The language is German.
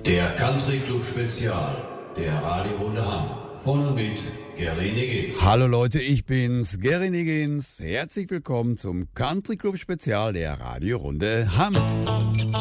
Der Country Club Spezial, der Radiorunde Hamm. Von und mit Gary Niggins. Hallo Leute, ich bin's, Gary Niggins. Herzlich willkommen zum Country Club Spezial der Radiorunde Hamm.